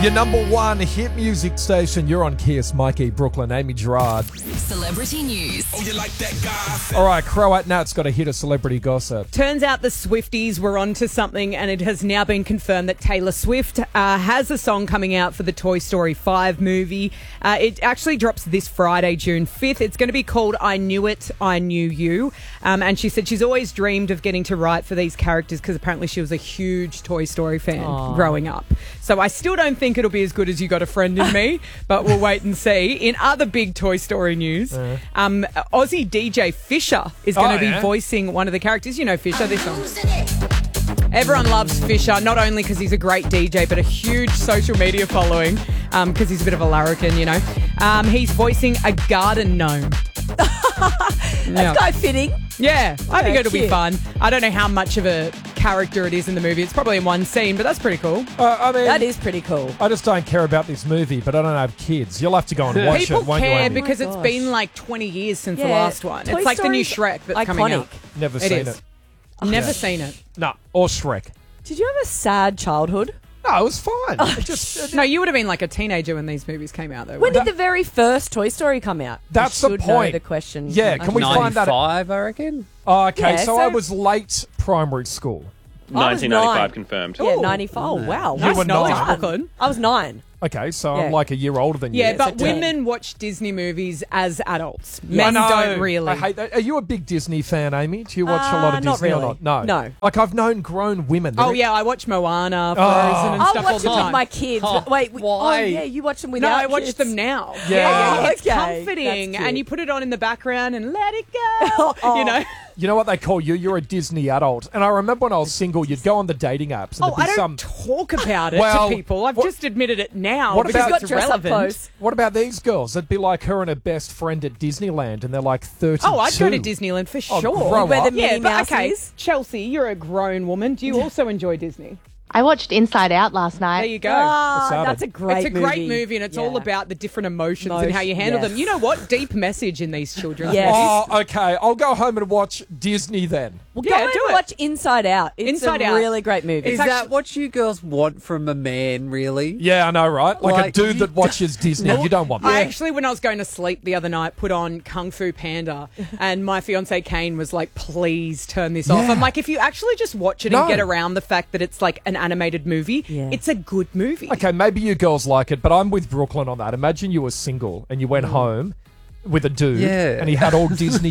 Your number one hit music station. You're on Kiss. Mikey, Brooklyn, Amy Gerard. Celebrity news. Oh, you like that guy? All right, Croat Nat's got a hit of celebrity gossip. Turns out the Swifties were onto something, and it has now been confirmed that Taylor Swift has a song coming out for the Toy Story 5 movie. It actually drops this Friday, June 5th. It's going to be called I Knew It, I Knew You. And she said she's always dreamed of getting to write for these characters because apparently she was a huge Toy Story fan growing up. So I still don't think it'll be as good as You Got a Friend in Me, but we'll wait and see. In other big Toy Story news, Aussie DJ Fisher is going to be voicing one of the characters. You know Fisher, this song. Everyone loves Fisher, not only because he's a great DJ, but a huge social media following because he's a bit of a larrikin, you know. He's voicing a garden gnome. That's quite fitting. Yeah, I think it'll be cute. fun. I don't know how much of a character it is in the movie. It's probably in one scene, but that's pretty cool. I mean, That is pretty cool. I just don't care about this movie, but I don't have kids. You'll have to go and watch People it, won't you, care Amy? because it's gosh. been like 20 years since the Yeah, last one. Toy It's like the new Story's Shrek that's coming iconic. out. Never It seen is. it. Never seen it. No, or Shrek. Did you have a sad childhood? No, it was fine. It just, No, you would have been like a teenager when these movies came out, though. When wouldn't did the very first Toy Story come out? That's You the should know point. the question. Yeah, can we find that? 95, I reckon. Oh, okay, Yeah, so so- I was late primary school. I was 1995 9. confirmed. Yeah, Ooh. 95. Oh, wow. You were knowledge, nine. Brooklyn. I was 9. Okay, so Yeah. I'm like a year older than you. Yeah, but so 10. women watch Disney movies as adults. I Men know. don't really. I hate that. Are you a big Disney fan, Amy? Do you watch a lot of not Disney or really. not? No. Like, I've known grown women. Oh, yeah, I watch Moana, Frozen, and I'll stuff all watch the them time. with my kids. Oh, Wait, why? Oh, yeah, you watch them No, without I watch kids? them now. Yeah. It's Okay, comforting, that's and you cute. put it on in the background and let it go. Oh. You know. You know what they call you? You're a Disney adult. And I remember when I was single, you'd go on the dating apps. And Oh, I there'd don't be talk about it Well, to people. I've what- just admitted it now What because about- Got it's dress up relevant. clothes. What about these girls? It'd be like her and her best friend at Disneyland, and they're like 32. Oh, I'd go to Disneyland for Oh, sure. grow Where up. the Yeah, Minnie but Mouse okay, is. Chelsea, you're a grown woman. Do you also enjoy Disney? I watched Inside Out last night. There you go. Ah, that? that's a great It's a great movie, and it's all Yeah. about the different emotions and how you handle Yes. them. You know what? Deep message in these children's Yes. movies. Oh, okay. I'll go home and watch Disney then. Well, Yeah, go and do it. watch Inside Out. It's Inside a Out. really great movie. Is that what you girls want from a man, really? Yeah, I know, right? Like a Like, dude you that watches Disney. You don't want I that. actually, when I was going to sleep the other night, put on Kung Fu Panda, and my fiance Kane was like, "Please turn this off." Yeah. I'm like, if you actually just watch it No. and get around the fact that it's like an animated movie, Yeah. it's a good movie. Okay, maybe you girls like it, but I'm with Brooklyn on that. Imagine you were single and you went home with a dude, Yeah. and he had all Disney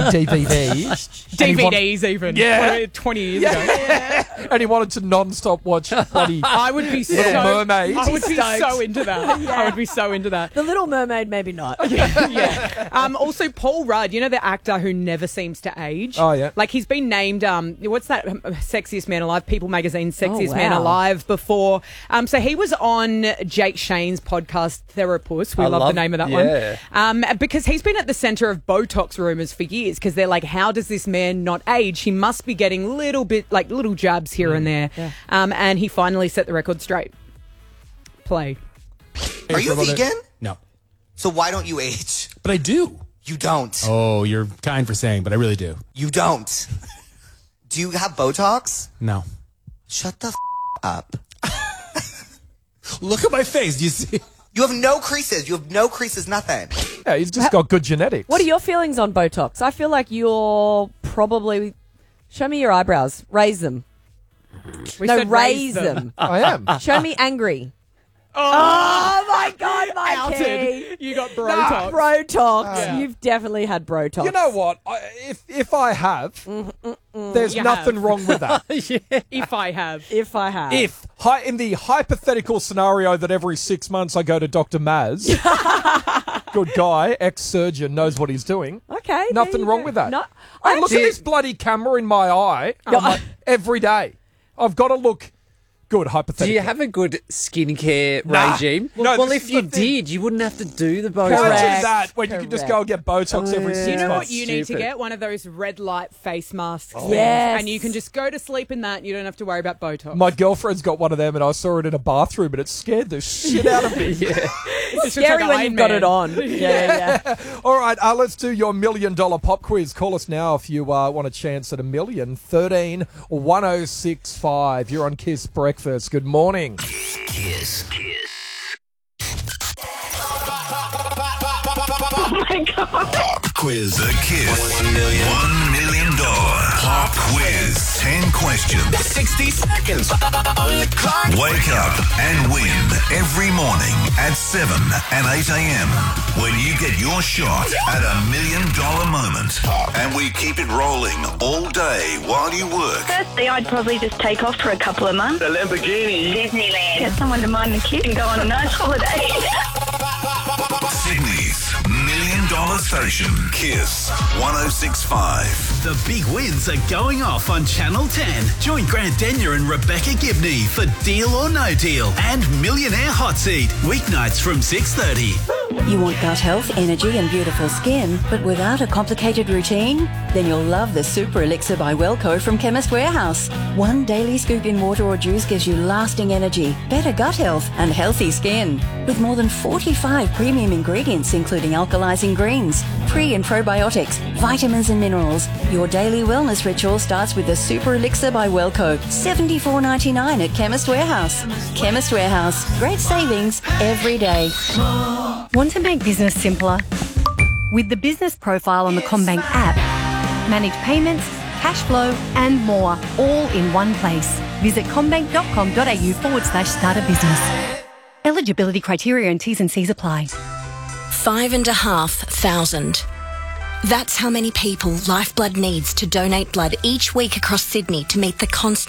DVDs. and he wanted- DVDs, even Yeah. 20 years ago. and he wanted to non-stop watch bloody I would be so. Little Mermaid. I would be Stoked. so into that. I would be so into that. The Little Mermaid, maybe not. Yeah. Also, Paul Rudd, you know the actor who never seems to age? Oh, yeah. Like, he's been named, what's that, Sexiest Man Alive, People Magazine's Sexiest Oh, Man wow. Alive before. So he was on Jake Shane's podcast, Therapus. We I love the love- name of that yeah. one. Because he's been at the centre of Botox rumours for years because they're like, how does this man not age? He must be getting little jabs here and there. Yeah. And he finally set the record straight. Play. Are you vegan? No. So why don't you age? But I do. You don't. Oh, you're kind for saying, but I really do. You don't. Do you have Botox? No. Shut the up. Look at my face. Do you see? You have no creases. You have no creases, nothing. Yeah, he's just got good genetics. What are your feelings on Botox? I feel like you're probably... Show me your eyebrows. Raise them. We No, said raise them. I am. Show me angry. Oh my God, Mikey! Outed. You got Botox. Brotox. You've definitely had Brotox. You know what? If I have, there's You nothing have. wrong with that. If I have. If I have. In the hypothetical scenario that every 6 months I go to Dr. Maz, good guy, ex-surgeon, knows what he's doing. Okay. there Nothing you wrong go. with that. No, I look at this bloody camera in my eye every day. I've got to look good, hypothetically. Do you have a good skincare Nah. regime? No, well, this if is you the thing. did, you wouldn't have to do the Botox. Imagine Correct. that when you can just go and get Botox every 6 You know months. what you need to Stupid. get? One of those red light face masks. things. Yes. And you can just go to sleep in that and you don't have to worry about Botox. My girlfriend's got one of them, and I saw it in a bathroom, and it scared the shit out of me. It's scary like when Iron you've got Man. it on. Yeah. All right, let's do your $1 million pop quiz. Call us now if you want a chance at $1 million. 13 1065. You're on Kiss Breakfast. Good morning. Kiss. my God. Pop quiz. The Kiss $1 million pop quiz. 10 questions. 60 seconds on the clock. Wake up and win every morning at 7 and 8 a.m. when you get your shot at $1 million moment. And we keep it rolling all day while you work. Firstly, I'd probably just take off for a couple of months. The Lamborghini. Disneyland. Get someone to mind the kid and go on a nice holiday. Sydney's $1 million station. Kiss 106.5. The big wins are going off on Channel 10. Join Grant Denyer and Rebecca Gibney for Deal or No Deal and Millionaire Hot Seat. Weeknights from 6:30. You want gut health, energy and beautiful skin, but without a complicated routine? Then you'll love the Super Elixir by Wellco from Chemist Warehouse. One daily scoop in water or juice gives you lasting energy, better gut health and healthy skin. With more than 45 premium ingredients including alkalizing greens, pre and probiotics, vitamins and minerals, your daily wellness ritual starts with the Super Elixir by Wellco. $74.99 at Chemist Warehouse. Chemist Warehouse. Great savings every day. Want to make business simpler? With the business profile on the CommBank app, manage payments, cash flow and more, all in one place. Visit commbank.com.au/start a business. Eligibility criteria and T's and C's apply. 5,500. That's how many people Lifeblood needs to donate blood each week across Sydney to meet the constant